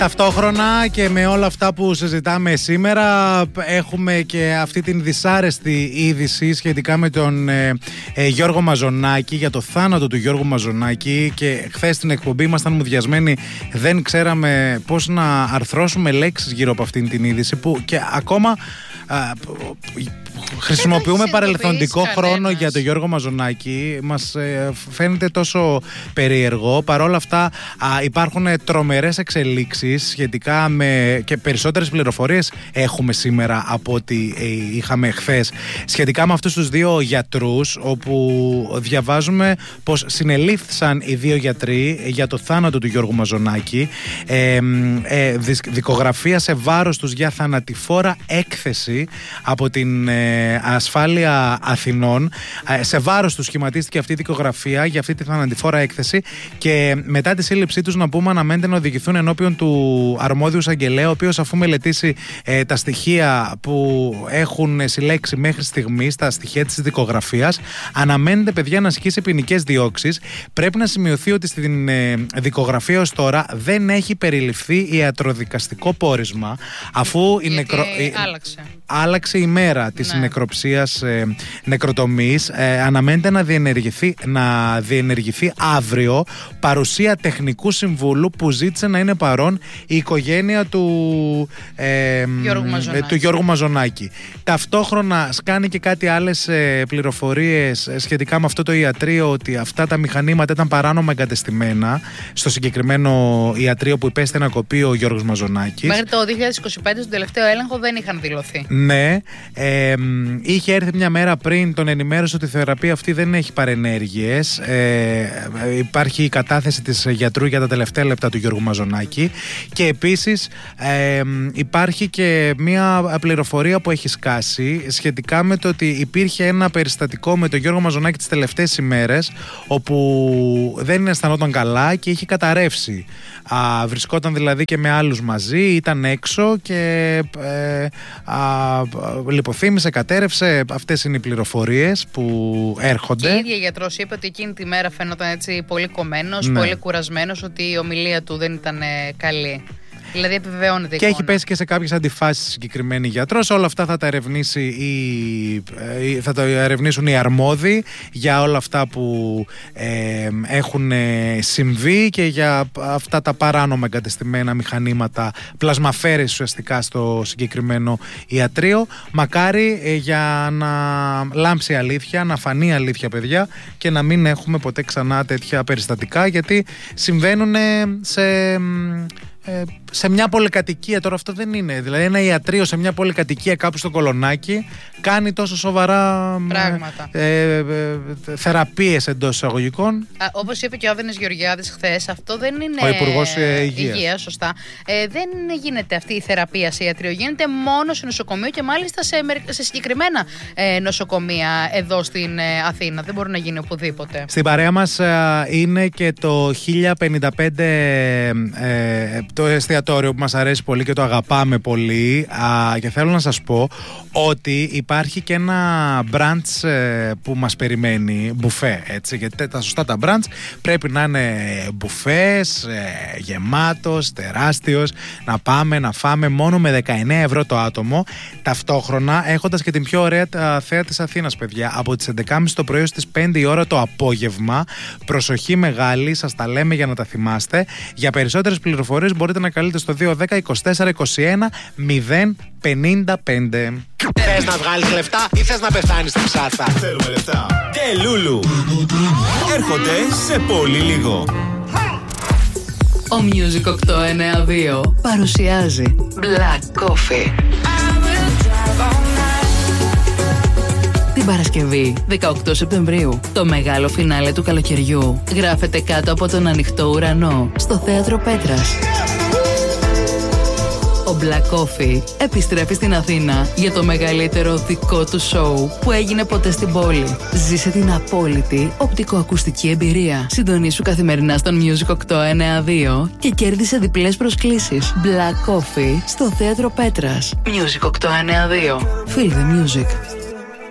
Ταυτόχρονα και με όλα αυτά που συζητάμε σήμερα, έχουμε και αυτή την δυσάρεστη είδηση σχετικά με τον Γιώργο Μαζονάκη, για το θάνατο του Γιώργου Μαζονάκη. Και χθες στην εκπομπή ήμασταν μουδιασμένοι, δεν ξέραμε πώς να αρθρώσουμε λέξεις γύρω από αυτήν την είδηση, που και ακόμα χρησιμοποιούμε παρελθοντικό χρόνο για τον Γιώργο Μαζονάκη. Μας φαίνεται τόσο περίεργο. Παρ' όλα αυτά υπάρχουν τρομερές εξελίξεις σχετικά με, και περισσότερες πληροφορίες έχουμε σήμερα από ό,τι είχαμε χθες, σχετικά με αυτούς τους δύο γιατρούς, όπου διαβάζουμε πως συνελήφθησαν οι δύο γιατροί για το θάνατο του Γιώργου Μαζονάκη. Δικογραφία σε βάρος τους για θανατηφόρα έκθεση από την Ασφάλεια Αθηνών. Σε βάρος τους σχηματίστηκε αυτή η δικογραφία για αυτή τη θανατηφόρα έκθεση, και μετά τη σύλληψή τους, να πούμε, αναμένεται να οδηγηθούν ενώπιον του αρμόδιου εισαγγελέα, ο οποίος, αφού μελετήσει τα στοιχεία που έχουν συλλέξει μέχρι στιγμής, τα στοιχεία της δικογραφίας, αναμένεται, παιδιά, να ασκήσει ποινικές διώξεις. Πρέπει να σημειωθεί ότι στην δικογραφία ως τώρα δεν έχει περιληφθεί ιατροδικαστικό πόρισμα, αφού άλλαξε η μέρα της νεκροψίας νεκροτομής. Αναμένεται να διενεργηθεί αύριο παρουσία τεχνικού συμβούλου, που ζήτησε να είναι παρόν η οικογένεια του Γιώργου Μαζονάκη. Ταυτόχρονα σκάνει και κάτι άλλες πληροφορίες σχετικά με αυτό το ιατρείο, ότι αυτά τα μηχανήματα ήταν παράνομα εγκατεστημένα στο συγκεκριμένο ιατρείο που υπέστη ανακοπή ο Γιώργος Μαζονάκης. Μέχρι το 2025, στον τελευταίο έλεγχο, δεν είχαν δηλωθεί. Ναι. Είχε έρθει μια μέρα πριν, τον ενημέρωσε ότι η θεραπεία αυτή δεν έχει παρενέργειες. Υπάρχει η κατάθεση της γιατρού για τα τελευταία λεπτά του Γιώργου Μαζονάκη. Και επίσης υπάρχει και μια πληροφορία που έχει σκάσει σχετικά με το ότι υπήρχε ένα περιστατικό με τον Γιώργο Μαζονάκη τις τελευταίες ημέρες, όπου δεν αισθανόταν καλά και είχε καταρρεύσει. Βρισκόταν δηλαδή και με άλλους μαζί, ήταν έξω και λιποθύμησε, κατέρευσε. Αυτές είναι οι πληροφορίες που έρχονται. Και η ίδια γιατρός είπε ότι εκείνη τη μέρα φαίνονταν έτσι πολύ κομμένος, πολύ κουρασμένος, ότι η ομιλία του δεν ήταν καλή. Δηλαδή επιβεβαιώνεται. Και έχει πέσει και σε κάποιες αντιφάσεις συγκεκριμένη γιατρός. Όλα αυτά θα τα ερευνήσουν οι αρμόδιοι για όλα αυτά που έχουν συμβεί και για αυτά τα παράνομα εγκατεστημένα μηχανήματα πλασμαφέρες ουσιαστικά στο συγκεκριμένο ιατρείο. Μακάρι για να λάμψει αλήθεια, να φανεί αλήθεια, παιδιά, και να μην έχουμε ποτέ ξανά τέτοια περιστατικά, γιατί συμβαίνουν σε μια πολυκατοικία. Τώρα αυτό δεν είναι. Δηλαδή, ένα ιατρείο σε μια πολυκατοικία κάπου στο Κολονάκι κάνει τόσο σοβαρά πράγματα. Θεραπείες εντός εισαγωγικών. Όπως είπε και ο Άδωνης Γεωργιάδης χθες, αυτό δεν είναι. Ο Υπουργός Υγείας. Σωστά. Δεν γίνεται αυτή η θεραπεία σε ιατρείο. Γίνεται μόνο σε νοσοκομείο, και μάλιστα σε συγκεκριμένα νοσοκομεία εδώ στην Αθήνα. Δεν μπορεί να γίνει οπουδήποτε. Στην παρέα μας είναι και το 1055. Το εστιατόριο που μας αρέσει πολύ και το αγαπάμε πολύ, και θέλω να σας πω ότι υπάρχει και ένα brunch που μας περιμένει, μπουφέ, έτσι, γιατί τα σωστά τα brunch πρέπει να είναι μπουφές, γεμάτος, τεράστιος, να πάμε να φάμε μόνο με 19 ευρώ το άτομο, ταυτόχρονα έχοντας και την πιο ωραία θέα της Αθήνας, παιδιά, από τις 11.30 το πρωί ως τις 5 η ώρα το απόγευμα. Προσοχή μεγάλη, σας τα λέμε για να τα θυμάστε. Για περισσότερες πληροφορίες μπορείτε να καλείτε στο 210 24 21 055. Θες να βγάλεις λεφτά ή θες να πεθάνεις στην ψάθα? Θέλουμε λεφτά. Και Λούλου έρχονται σε πολύ λίγο. Ο Music 892 παρουσιάζει Black Coffee. Την Παρασκευή 18 Σεπτεμβρίου, το μεγάλο φινάλε του καλοκαιριού γράφεται κάτω από τον ανοιχτό ουρανό στο Θέατρο Πέτρας. Ο Black Coffee επιστρέφει στην Αθήνα για το μεγαλύτερο δικό του σοου που έγινε ποτέ στην πόλη. Ζήσε την απόλυτη οπτικοακουστική εμπειρία. Συντονίσου καθημερινά στον Music 892 και κέρδισε διπλές προσκλήσεις. Black Coffee στο Θέατρο Πέτρας. Music 892. Feel the music.